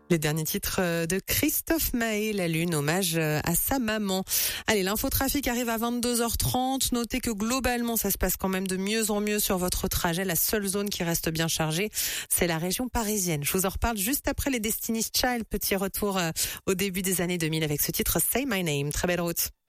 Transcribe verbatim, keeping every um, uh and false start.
Le dernier titre de Christophe Maé, La Lune, hommage à sa maman. Allez, l'infotrafic arrive à vingt-deux heures trente. Notez que globalement, ça se passe quand même de mieux en mieux sur votre trajet. La seule zone qui reste bien chargée, c'est la région parisienne. Je vous en reparle juste après les Destiny's Child. Petit retour au début des années deux mille avec ce titre Say My Name. Très belle route.